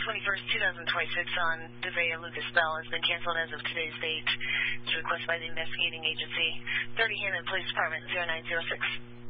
21st, 2026 on DeVea Lucas Bell has been canceled as of today's date. It's requested by the investigating agency. 30 Hammond Police Department, 0906.